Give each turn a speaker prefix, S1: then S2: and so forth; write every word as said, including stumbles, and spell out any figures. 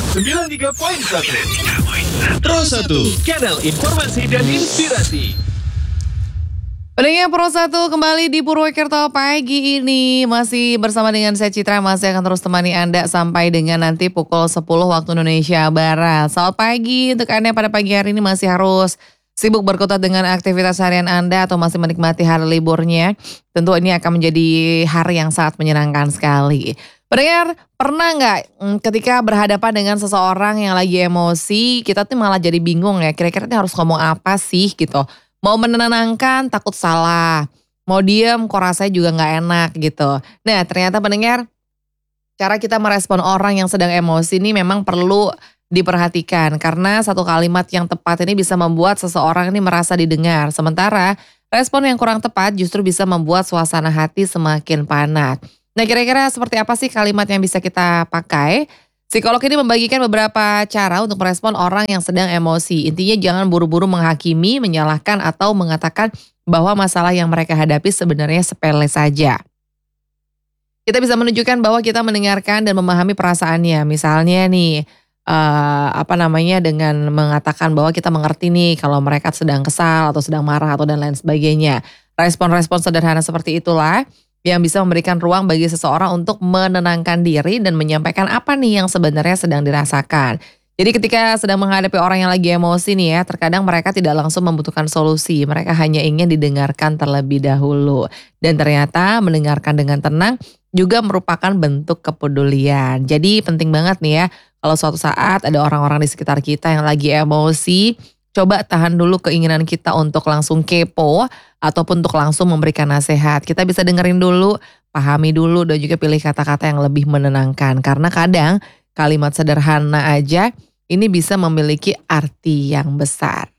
S1: sembilan puluh tiga koma satu Pro satu, kanal informasi dan inspirasi.
S2: Pendengar Pro satu kembali di Purwokerto pagi ini. Masih bersama dengan saya Citra, masih akan terus temani Anda sampai dengan nanti pukul sepuluh waktu Indonesia Barat. Selamat pagi untuk Anda pada pagi hari ini masih harus sibuk berkutat dengan aktivitas harian Anda atau masih menikmati hari liburnya. Tentu ini akan menjadi hari yang sangat menyenangkan sekali. Pendengar, pernah nggak ketika berhadapan dengan seseorang yang lagi emosi, kita tuh malah jadi bingung ya, kira-kira ini harus ngomong apa sih gitu. Mau menenangkan takut salah, mau diem kok rasanya juga gak enak gitu. Nah ternyata pendengar, cara kita merespon orang yang sedang emosi ini memang perlu diperhatikan. Karena satu kalimat yang tepat ini bisa membuat seseorang ini merasa didengar. Sementara respon yang kurang tepat justru bisa membuat suasana hati semakin panas. Nah kira-kira seperti apa sih kalimat yang bisa kita pakai? Psikolog ini membagikan beberapa cara untuk merespon orang yang sedang emosi. Intinya jangan buru-buru menghakimi, menyalahkan, atau mengatakan bahwa masalah yang mereka hadapi sebenarnya sepele saja. Kita bisa menunjukkan bahwa kita mendengarkan dan memahami perasaannya. Misalnya nih, uh, apa namanya dengan mengatakan bahwa kita mengerti nih kalau mereka sedang kesal atau sedang marah atau dan lain sebagainya. Respon-respon sederhana seperti itulah yang bisa memberikan ruang bagi seseorang untuk menenangkan diri dan menyampaikan apa nih yang sebenarnya sedang dirasakan. Jadi ketika sedang menghadapi orang yang lagi emosi nih ya, terkadang mereka tidak langsung membutuhkan solusi. Mereka hanya ingin didengarkan terlebih dahulu. Dan ternyata mendengarkan dengan tenang juga merupakan bentuk kepedulian. Jadi penting banget nih ya, kalau suatu saat ada orang-orang di sekitar kita yang lagi emosi, coba tahan dulu keinginan kita untuk langsung kepo ataupun untuk langsung memberikan nasihat. Kita bisa dengerin dulu, pahami dulu dan juga pilih kata-kata yang lebih menenangkan. Karena kadang kalimat sederhana aja ini bisa memiliki arti yang besar.